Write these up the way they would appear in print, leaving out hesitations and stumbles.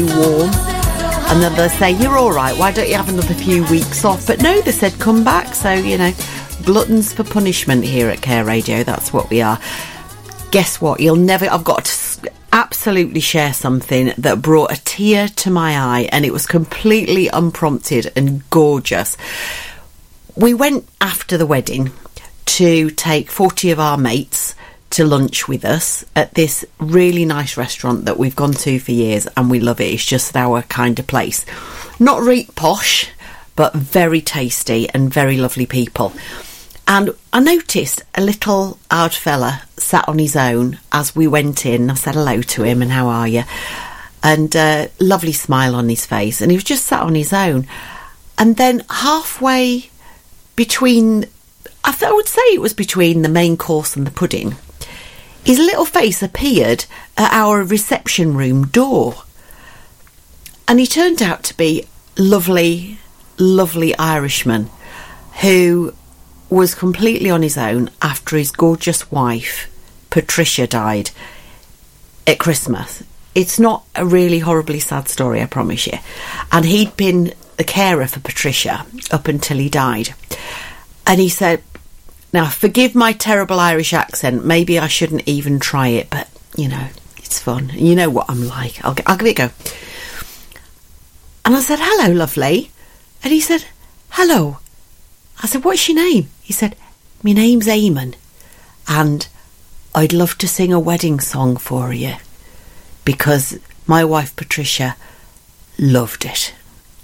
warm. And then they say, you're all right, why don't you have another few weeks off? But no, they said, come back. So, you know, gluttons for punishment here at Care Radio. That's what we are. Guess what? I've got to absolutely share something that brought a tear to my eye, and it was completely unprompted and gorgeous. We went after the wedding to take 40 of our mates to lunch with us at this really nice restaurant that we've gone to for years, and we love it. It's just our kind of place. Not really posh, but very tasty and very lovely people. And I noticed a little odd fella sat on his own as we went in. I said hello to him and how are you? And lovely smile on his face. And he was just sat on his own. And then halfway between, I would say it was between the main course and the pudding, his little face appeared at our reception room door. And he turned out to be lovely, lovely Irishman who was completely on his own after his gorgeous wife, Patricia, died at Christmas. It's not a really horribly sad story, I promise you. And he'd been the carer for Patricia up until he died. And he said, now, forgive my terrible Irish accent. Maybe I shouldn't even try it, but, you know, it's fun. You know what I'm like. I'll give it a go. And I said, hello, lovely. And he said, hello. I said, what's your name? He said, my name's Eamon, and I'd love to sing a wedding song for you because my wife Patricia loved it.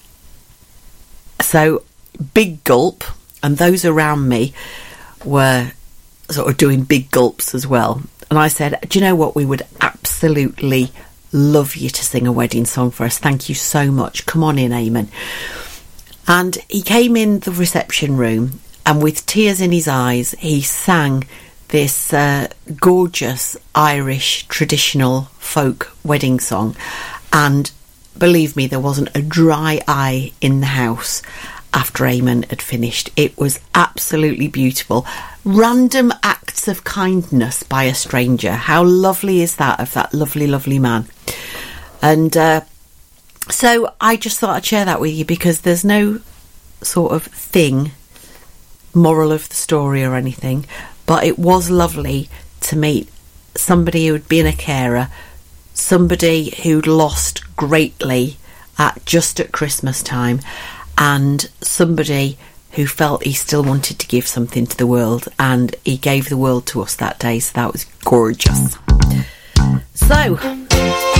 So, big gulp, and those around me were sort of doing big gulps as well. And I said, do you know what? We would absolutely love you to sing a wedding song for us. Thank you so much. Come on in, Eamon. And he came in the reception room, and with tears in his eyes, he sang this gorgeous Irish traditional folk wedding song. And believe me, there wasn't a dry eye in the house after Eamon had finished. It was absolutely beautiful. Random acts of kindness by a stranger. How lovely is that, of that lovely, lovely man? And so I just thought I'd share that with you because there's no sort of thing, moral of the story or anything, but it was lovely to meet somebody who'd been a carer, somebody who'd lost greatly just at Christmas time, and somebody who felt he still wanted to give something to the world, and he gave the world to us that day, so that was gorgeous. So